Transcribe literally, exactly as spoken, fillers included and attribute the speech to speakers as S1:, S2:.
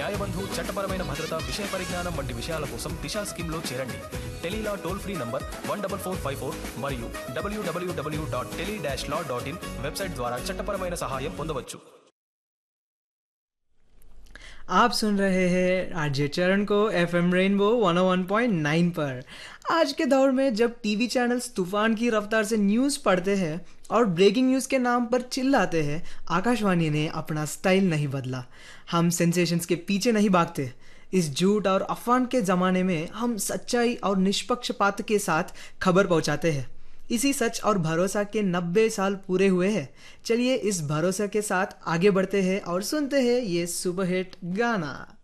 S1: న్యాయబంధు చట్టపరమైన భద్రత విషయ పరిజ్ఞానం వంటి విషయాల కోసం దిశా స్కీమ్లో చేరండి. Tele-Law toll free number one double four five four మరియు డబ్ల్యూడబ్ల్యూడబ్ల్యూ dot tele dash law dot in website ద్వారా చట్టపరమైన సహాయం పొందవచ్చు.
S2: आप सुन रहे हैं आरजे चरण को एफएम रेनबो वन ओ वन पॉइंट नाइन पर. आज के दौर में जब टीवी चैनल्स तूफान की रफ्तार से न्यूज़ पढ़ते हैं और ब्रेकिंग न्यूज़ के नाम पर चिल्लाते हैं, आकाशवाणी ने अपना स्टाइल नहीं बदला. हम सेंसेशंस के पीछे नहीं भागते. इस झूठ और अफवाह के ज़माने में हम सच्चाई और निष्पक्षपात के साथ खबर पहुंचाते हैं. इसी सच और भरोसा के नब्बे साल पूरे हुए हैं. चलिए इस भरोसे के साथ आगे बढ़ते हैं और सुनते हैं ये सुपरहिट गाना.